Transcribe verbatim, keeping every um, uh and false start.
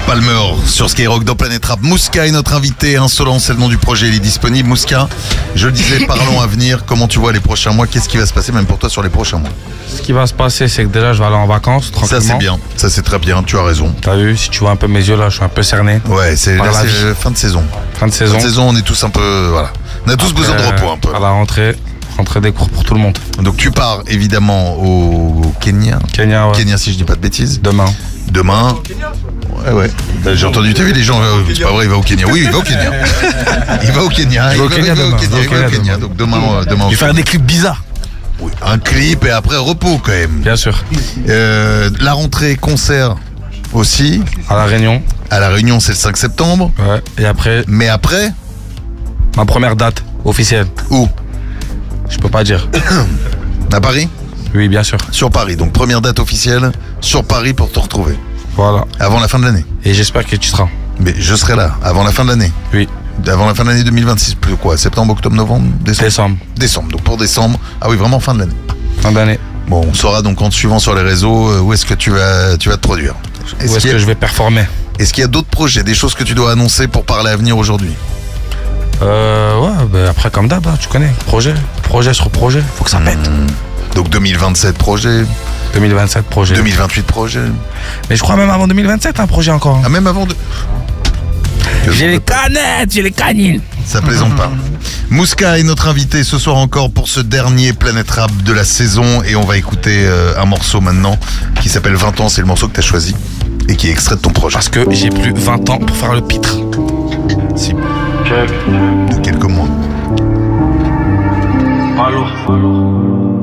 Palmer sur Skyrock dans Planète Rap. Mouska est notre invité, Insolent, c'est le nom du projet, il est disponible. Mouska, je le disais, parlons à venir. Comment tu vois les prochains mois? Qu'est-ce qui va se passer même pour toi sur les prochains mois? Ce qui va se passer, c'est que déjà je vais aller en vacances tranquillement. Ça c'est bien, ça c'est très bien, tu as raison. T'as vu, si tu vois un peu mes yeux là, je suis un peu cerné. Ouais, c'est là, c'est fin de saison. Fin de saison. Fin de saison, on est tous un peu, voilà. On a tous Après, besoin de repos un peu. À la rentrée, rentrée des cours pour tout le monde. Donc tu pars évidemment au Kenya. Kenya, ouais. Kenya si je dis pas de bêtises. Demain. Demain. Ouais, ouais. J'ai entendu, t'as vu les gens, euh, c'est pas vrai, il va au Kenya. Oui, il va au Kenya. Il va au Kenya. Il va au Kenya il va au demain. Kenya. Il va au Kenya. Donc demain, euh, demain. Je vais faire des clips bizarres. Oui, un clip et après repos quand même. Bien sûr. Euh, la rentrée concert aussi. À la Réunion. À la Réunion, c'est le cinq septembre. Ouais. Et après. Mais après. Ma première date officielle. Où? Je peux pas dire. À Paris? Oui, bien sûr. Sur Paris. Donc première date officielle sur Paris pour te retrouver. Voilà. Avant la fin de l'année. Et j'espère que tu seras. Mais je serai là, avant la fin de l'année. Oui. Avant la fin de l'année deux mille vingt-six, plus quoi? Septembre, octobre, novembre, décembre. Décembre. Décembre. Donc pour décembre, ah oui, vraiment fin de l'année. Fin d'année. Bon, on saura donc en te suivant sur les réseaux euh, où est-ce que tu vas, tu vas te produire. Est-ce où est-ce que a... je vais performer? Est-ce qu'il y a d'autres projets, des choses que tu dois annoncer pour parler à venir aujourd'hui? Euh, ouais, bah après comme d'hab, hein, tu connais, projet, projet sur projet, faut que ça pète. Mmh. Donc deux mille vingt-sept projet. deux mille vingt-sept projet. deux mille vingt-huit projet. Mais je crois même avant deux mille vingt-sept un projet encore. Ah même avant de... J'ai les canettes, j'ai les canines. Ça plaisante pas. Mouska est notre invité ce soir encore pour ce dernier Planète Rap de la saison et on va écouter euh, un morceau maintenant qui s'appelle vingt ans, c'est le morceau que tu as choisi et qui est extrait de ton projet. Parce que j'ai plus vingt ans pour faire le pitre. Si. Quelques mois. Allô, allô.